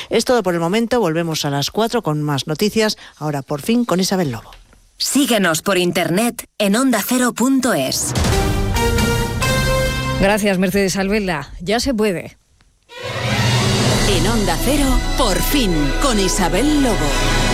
Es todo por el momento, volvemos a las 4 con más noticias, ahora por fin con Isabel Lobo. Síguenos por internet en ondacero.es. Gracias, Mercedes Albelda. Ya se puede. En Onda Cero, por fin, con Isabel Lobo.